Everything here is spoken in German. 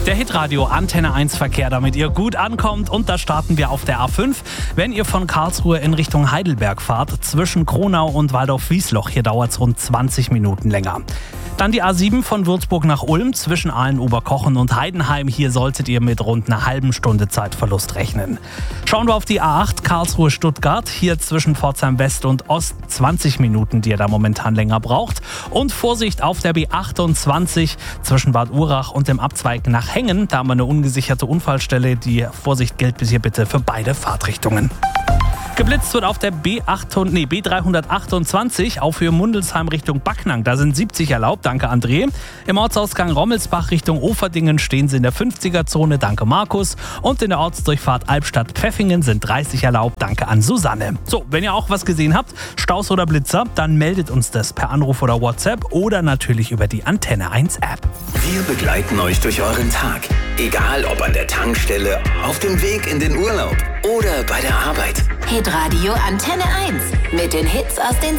Der Hitradio Antenne 1 Verkehr, damit ihr gut ankommt. Und da starten wir auf der A5. Wenn ihr von Karlsruhe in Richtung Heidelberg fahrt, zwischen Kronau und Waldorf-Wiesloch, hier dauert es rund 20 Minuten länger. Dann die A7 von Würzburg nach Ulm zwischen Aalen-Oberkochen und Heidenheim. Hier solltet ihr mit rund einer halben Stunde Zeitverlust rechnen. Schauen wir auf die A8 Karlsruhe-Stuttgart. Hier zwischen Pforzheim West und Ost 20 Minuten, die ihr da momentan länger braucht. Und Vorsicht auf der B28 zwischen Bad Urach und dem Abzweig nach Hengen. Da haben wir eine ungesicherte Unfallstelle. Die Vorsicht gilt bis hier bitte für beide Fahrtrichtungen. Geblitzt wird auf der B328 auf Höhe Mundelsheim Richtung Backnang. Da sind 70 erlaubt, danke André. Im Ortsausgang Rommelsbach Richtung Oferdingen stehen sie in der 50er-Zone, danke Markus. Und in der Ortsdurchfahrt Albstadt-Pfeffingen sind 30 erlaubt, danke an Susanne. So, wenn ihr auch was gesehen habt, Staus oder Blitzer, dann meldet uns das per Anruf oder WhatsApp oder natürlich über die Antenne 1 App. Wir begleiten euch durch euren Tag. Egal ob an der Tankstelle, auf dem Weg in den Urlaub oder bei der Arbeit. Hitradio Antenne 1 mit den Hits aus den